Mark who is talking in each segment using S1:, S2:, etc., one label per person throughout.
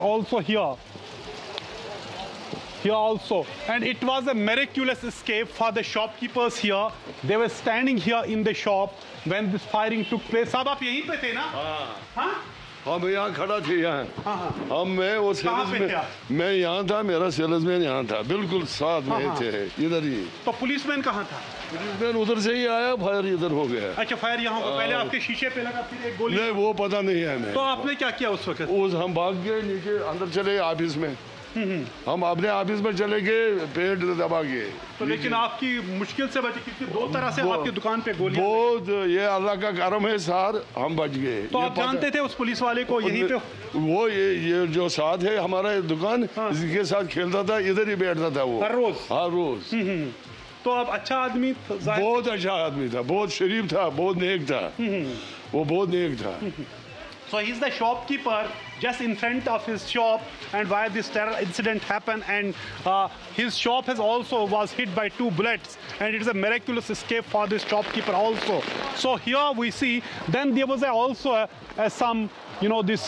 S1: Also here also, and it was a miraculous escape for the shopkeepers here. They were standing here in the shop when this firing took place. साहब आप यहीं पे थे ना? हाँ?
S2: हम यहाँ खड़ा थे यहाँ। मैं वो सेल्समैन, मैं यहाँ था, मेरा सेल्समैन यहाँ था, बिल्कुल साथ में थे इधर ही।
S1: तो पुलिसमैन कहाँ था?
S2: पुलिसमैन उधर से ही आया, फायर इधर हो गया।
S1: अच्छा, फायर यहाँ को पहले आपके शीशे पे लगा, फिर एक गोली?
S2: नहीं, वो पता नहीं है हमें।
S1: तो आपने क्या किया उस वक्त?
S2: हम भाग गए नीचे, अंदर चले ऑफिस में। हम अपने ऑफिस में चले गए, पेट दबा गए।
S1: तो लेकिन आपकी मुश्किल से बची, क्योंकि दो तरह से आपकी दुकान पे गोली।
S2: बहुत, ये अल्लाह का करम है सर, हम बच गए।
S1: तो आप जानते थे उस पुलिस वाले को यहीं पे?
S2: वो ये जो साथ है हमारा दुकान, इसके साथ खेलता था, इधर ही बैठता था वो
S1: हर रोज।
S2: हर रोज।
S1: तो आप अच्छा आदमी?
S2: बहुत अच्छा आदमी था, बहुत शरीफ था, बहुत नेक था, वो बहुत नेक था।
S1: So he's the shopkeeper just in front of his shop, and why this terror incident happened, and his shop has also was hit by 2 bullets, and it is a miraculous escape for this shopkeeper also. So here we see, then there was also some, you know, this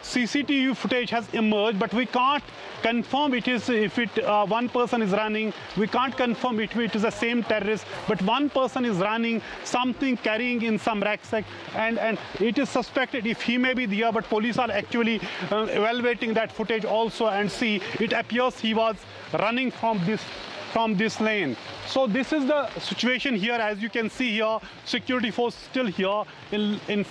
S1: CCTV footage has emerged, but we can't confirm it is, if it one person is running, we can't confirm it is the same terrorist, but one person is running something, carrying in some rucksack, and it is suspected if he may be there, but police are actually evaluating that footage also, and see, it appears he was running from this lane. So this is the situation here. As you can see here, security force still here in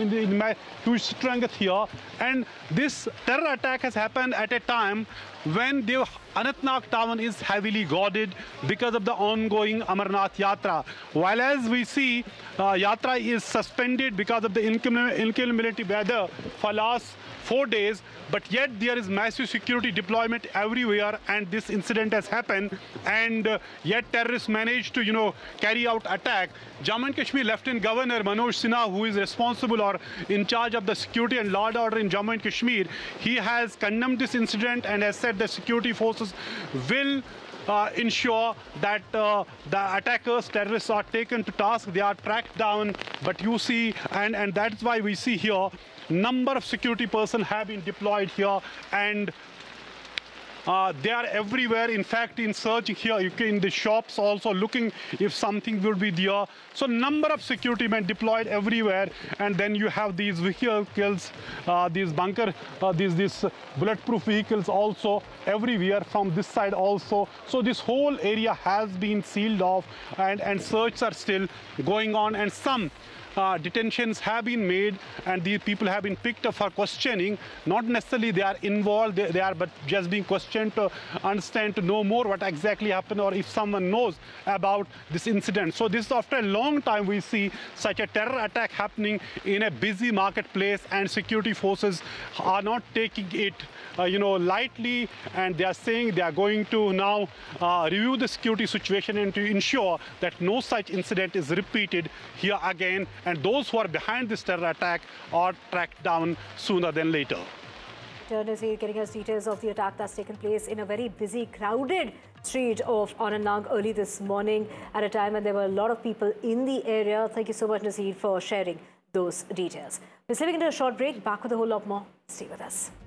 S1: my huge strength here, and this terror attack has happened at a time when the Anantnag town is heavily guarded because of the ongoing Amarnath Yatra. While as we see, Yatra is suspended because of the inclement weather for last 4 days, but yet there is massive security deployment everywhere, and this incident has happened, and yet terrorists managed to, you know, carry out attack. Jammu and Kashmir Lieutenant Governor Manoj Sinha, who is responsible or in charge of the security and law and order in Jammu and Kashmir, he has condemned this incident and has said the security forces will ensure that the attackers, terrorists are taken to task, they are tracked down. But you see, and that's why we see here, number of security personnel have been deployed here, and they are everywhere. In fact, in searching here, you can in the shops also looking if something will be there. So number of security men deployed everywhere, and then you have these vehicles, these bunker, these bulletproof vehicles also everywhere from this side also. So this whole area has been sealed off, and searches are still going on, and some detentions have been made, and these people have been picked up for questioning. Not necessarily they are involved, they are but just being questioned to understand, to know more what exactly happened, or if someone knows about this incident. So this is after a long time we see such a terror attack happening in a busy marketplace, and security forces are not taking it you know, lightly, and they are saying they are going to now review the security situation and to ensure that no such incident is repeated here again, and those who are behind this terror attack are tracked down sooner than later.
S3: Nazir getting us details of the attack that's taken place in a very busy, crowded street of Anantnag early this morning at a time when there were a lot of people in the area. Thank you so much, Nazir, for sharing those details. We're slipping into a short break. Back with a whole lot more. Stay with us.